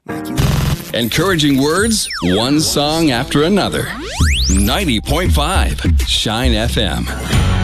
Encouraging words, one song after another. 90.5 Shine FM.